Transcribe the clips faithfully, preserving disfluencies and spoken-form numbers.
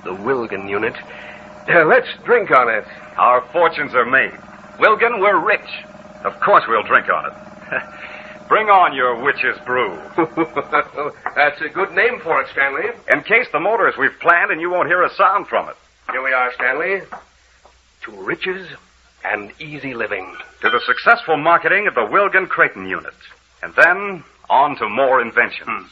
the Wilgan unit. Uh, let's drink on it. Our fortunes are made. Wilgan, we're rich. Of course we'll drink on it. Bring on your witch's brew. That's a good name for it, Stanley. Encase the motors we've planned and you won't hear a sound from it. Here we are, Stanley. To riches and easy living. To the successful marketing of the Wilgan Creighton unit. And then on to more inventions.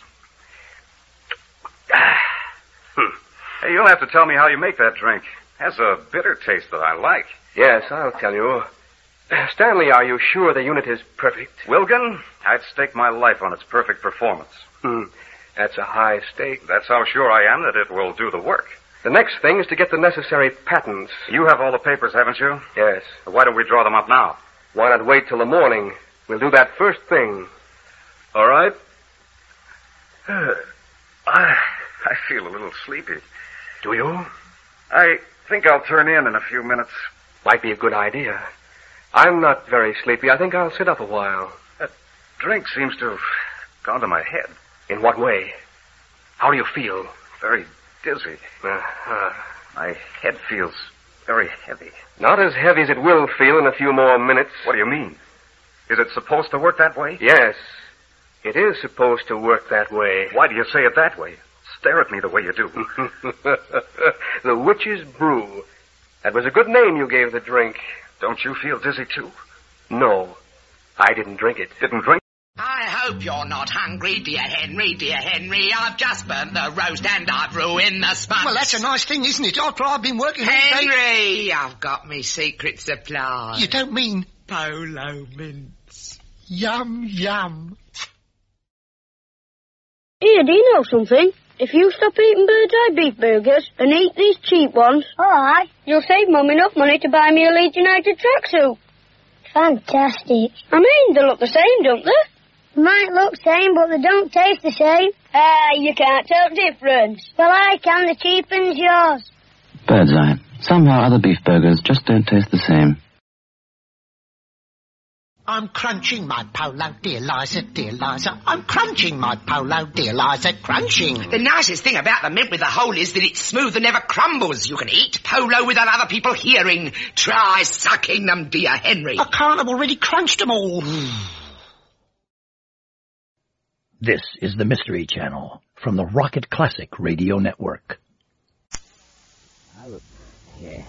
Hmm. Hmm. Hey, you'll have to tell me how you make that drink. It has a bitter taste that I like. Yes, I'll tell you. Stanley, are you sure the unit is perfect? Wilgan, I'd stake my life on its perfect performance. Hmm. That's a high stake. That's how sure I am that it will do the work. The next thing is to get the necessary patents. You have all the papers, haven't you? Yes. Why don't we draw them up now? Why not wait till the morning? We'll do that first thing. All right. Uh, I, I feel a little sleepy. Do you? I think I'll turn in in a few minutes. Might be a good idea. I'm not very sleepy. I think I'll sit up a while. That drink seems to have gone to my head. In what way? How do you feel? Very dizzy. Uh-huh. My head feels very heavy. Not as heavy as it will feel in a few more minutes. What do you mean? Is it supposed to work that way? Yes. It is supposed to work that way. Why do you say it that way? Stare at me the way you do. The Witch's Brew. That was a good name you gave the drink. Don't you feel dizzy, too? No. I didn't drink it. Didn't drink? I hope you're not hungry, dear Henry, dear Henry. I've just burnt the roast and I've ruined the sponge. Well, that's a nice thing, isn't it? After I've been working all day... Henry, I've got me secret supply. You don't mean... Polo mints. Yum, yum. Here, do you know something? If you stop eating Bird's Eye beef burgers and eat these cheap ones, Alright. you'll save Mum enough money to buy me a Leeds United tracksuit. Fantastic. I mean, they look the same, don't they? Might look same, but they don't taste the same. Ah, you can't tell difference. Well, I can. The cheap one's yours. Bird's Eye. Somehow other beef burgers just don't taste the same. I'm crunching my polo, dear Liza, dear Liza. I'm crunching my polo, dear Liza, crunching. The nicest thing about the mint with the hole is that it's smooth and never crumbles. You can eat polo without other people hearing. Try sucking them, dear Henry. I can't, I've already crunched them all. This is the Mystery Channel from the Rocket Classic Radio Network. Yeah.